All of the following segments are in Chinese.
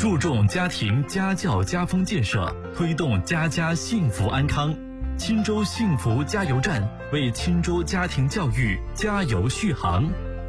注重家庭家教家风建设，推动家家幸福安康。钦州幸福加油站为钦州家庭教育加油续航。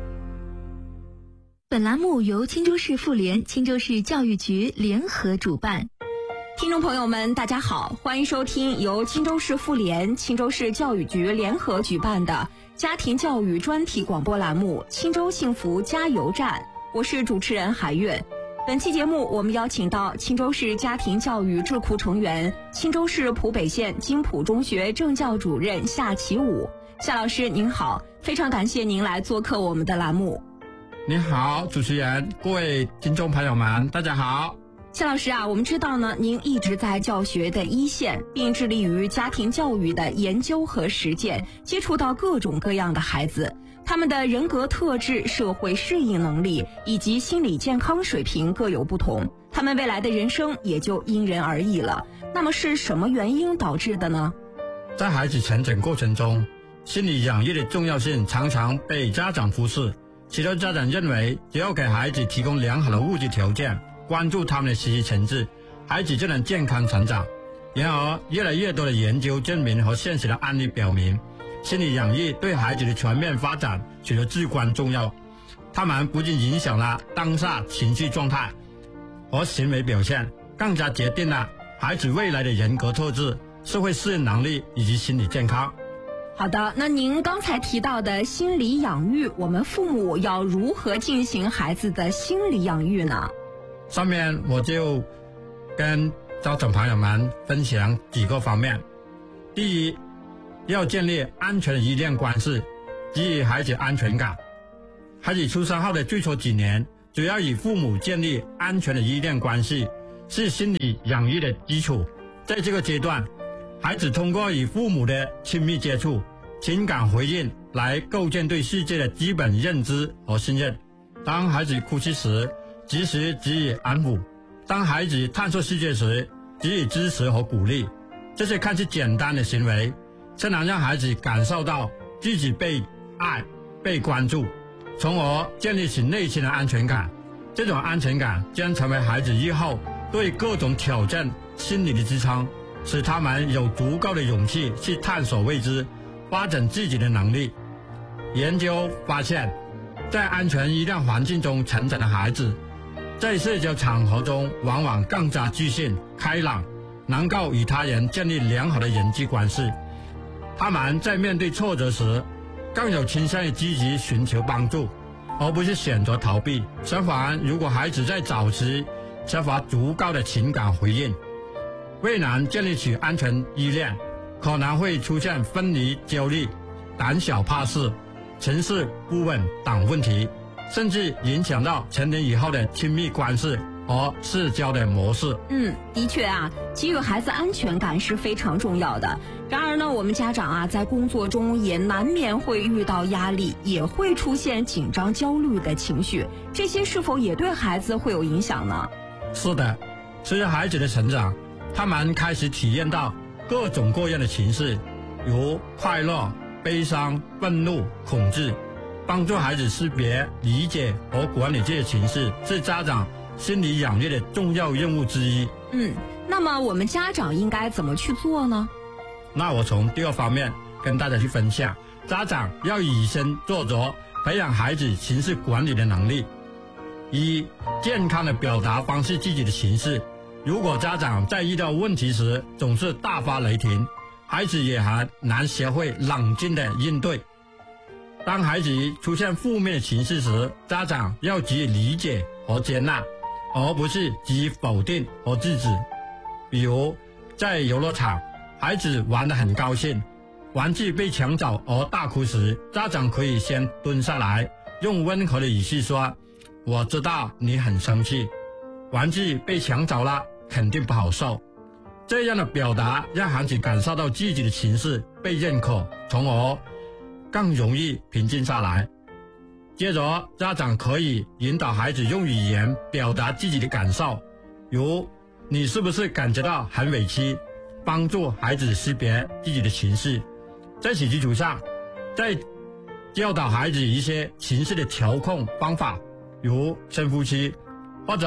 本栏目由钦州市妇联、钦州市教育局联合主办。 听众朋友们，大家好，欢迎收听由钦州市妇联、钦州市教育局联合举办的家庭教育专题广播栏目《钦州幸福加油站》，我是主持人海月。本期节目，我们邀请到钦州市家庭教育智库成员、钦州市浦北县金浦中学政教主任夏启武。夏老师您好，非常感谢您来做客我们的栏目。 你好，主持人，各位听众朋友们，大家好。 夏老师啊，我们知道呢，您一直在教学的一线，并致力于家庭教育的研究和实践，接触到各种各样的孩子，他们的人格特质、社会适应能力以及心理健康水平各有不同，他们未来的人生也就因人而异了。那么是什么原因导致的呢？ 在孩子成长过程中，心理养育的重要性常常被家长忽视。许多家长认为，只要给孩子提供良好的物质条件，关注他们的学习成绩，孩子就能健康成长。然而，越来越多的研究证明和现实的案例表明，心理养育对孩子的全面发展取得至关重要。他们不仅影响了当下情绪状态和行为表现，更加决定了孩子未来的人格特质、社会适应能力以及心理健康。 好的，那您刚才提到的心理养育，我们父母要如何进行孩子的心理养育呢？ 上面我就跟家长朋友们分享几个方面。第一，要建立安全的依恋关系，给予孩子安全感。孩子出生后的最初几年，主要与父母建立安全的依恋关系，是心理养育的基础。在这个阶段，孩子通过与父母的亲密接触、情感回应来构建对世界的基本认知和信任。当孩子哭泣时，及时给予安抚；当孩子探索世界时，给予支持和鼓励。这些看似简单的行为，却能让孩子感受到自己被爱、被关注，从而建立起内心的安全感。这种安全感将成为孩子日后对各种挑战心理的支撑，使他们有足够的勇气去探索未知，发展自己的能力。研究发现，在安全依恋环境中成长的孩子，在社交场合中往往更加自信、开朗，能够与他人建立良好的人际关系。他们在面对挫折时，更有倾向于积极寻求帮助，而不是选择逃避。相反，如果孩子在早期缺乏足够的情感回应，未能建立起安全依恋，可能会出现分离焦虑、胆小怕事、情绪不稳等问题，甚至影响到成年以后的亲密关系和社交的模式。 的确啊，给予孩子安全感是非常重要的。然而呢，我们家长啊，在工作中也难免会遇到压力，也会出现紧张、焦虑的情绪，这些是否也对孩子会有影响呢？ 是的，随着孩子的成长，他们开始体验到各种各样的情绪，如快乐、悲伤、愤怒、恐惧。帮助孩子识别、理解和管理这些情绪，是家长心理养育的重要任务之一。 那么我们家长应该怎么去做呢？ 那我从第二方面跟大家去分享，家长要以身作则，培养孩子情绪管理的能力。一、健康的表达方式自己的情绪。如果家长在遇到问题时总是大发雷霆，孩子也很难学会冷静的应对。当孩子出现负面的情绪时，家长要给予理解和接纳，而不是给予否定和制止。比如在游乐场，孩子玩得很高兴，玩具被抢走而大哭时，家长可以先蹲下来，用温和的语气说：我知道你很生气，玩具被抢走了，肯定不好受。这样的表达让孩子感受到自己的情绪被认可，从而更容易平静下来。接着，家长可以引导孩子用语言表达自己的感受，如你是不是感觉到很委屈，帮助孩子识别自己的情绪。在此基础上，再教导孩子一些情绪的调控方法，如深呼吸，或者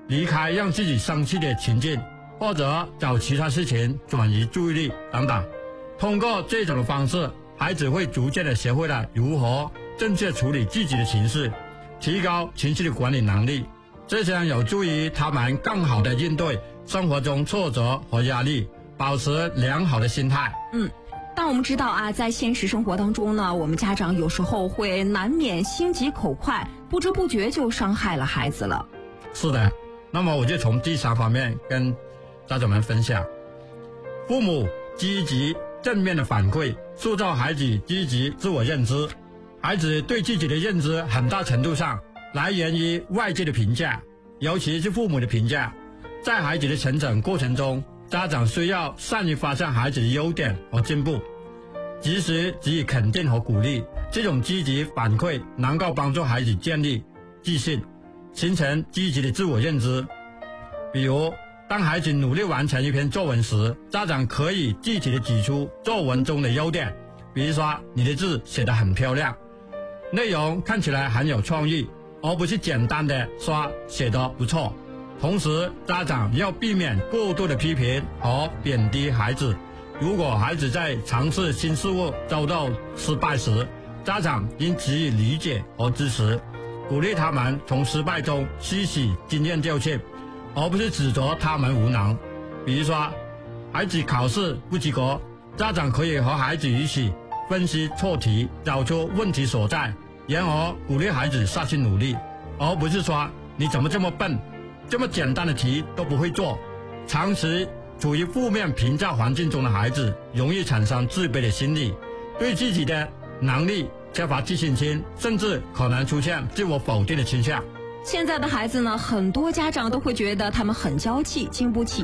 离开让自己生气的情境，或者找其他事情转移注意力等等。通过这种的方式，孩子会逐渐的学会了如何正确处理自己的情绪，提高情绪的管理能力，这将有助于他们更好的应对生活中挫折和压力，保持良好的心态。 但我们知道啊，在现实生活当中呢，我们家长有时候会难免心急口快，不知不觉就伤害了孩子了。 是的，那么我就从第3方面跟家长们分享，父母积极正面的反馈，塑造孩子积极自我认知。孩子对自己的认知很大程度上来源于外界的评价，尤其是父母的评价。在孩子的成长过程中，家长需要善于发现孩子的优点和进步，及时给予肯定和鼓励。这种积极反馈能够帮助孩子建立自信，形成积极的自我认知。比如当孩子努力完成一篇作文时，家长可以具体的指出作文中的优点，比如说你的字写得很漂亮，内容看起来很有创意，而不是简单的说写得不错。同时家长要避免过度的批评和贬低孩子。如果孩子在尝试新事物遭到失败时，家长应给予理解和支持，鼓励他们从失败中吸取经验教训，而不是指责他们无能。比如说孩子考试不及格，家长可以和孩子一起分析错题，找出问题所在，然而鼓励孩子下去努力，而不是说你怎么这么笨，这么简单的题都不会做。长期处于负面评价环境中的孩子容易产生自卑的心理，对自己的能力缺乏自信心，甚至可能出现自我否定的倾向。 现在的孩子呢，很多家长都会觉得他们很娇气，经不起